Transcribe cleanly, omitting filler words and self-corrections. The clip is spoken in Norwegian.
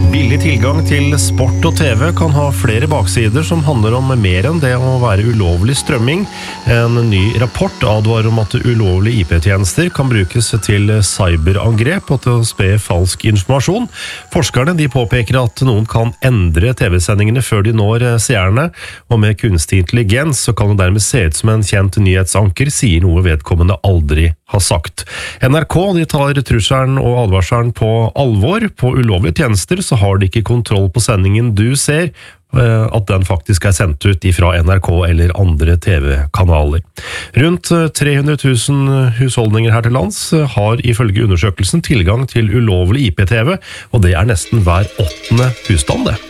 Billig tilgang til sport og TV kan ha flere baksider som handler om mer enn det å være ulovlig strømming. En ny rapport advarer om at ulovlige IP-tjenester kan brukes til cyberangrep og til å spre falsk informasjon. Forskerne de påpeker at noen kan endre TV-sendingene før de når seerne, og med kunstig intelligens så kan det dermed se ut som en kjent nyhetsanker sier noe vedkommende aldri har sagt. NRK de tar trusselen og advarselen på alvor. På ulovlige tjenester så har de ikke kontroll på sendingen du ser, at den faktisk er sendt ut fra NRK eller andre TV-kanaler. Rundt 300 000 husholdninger her til lands har ifølge undersøkelsen tilgang til ulovlig IP-TV, og det er nesten hver 8. husstand det.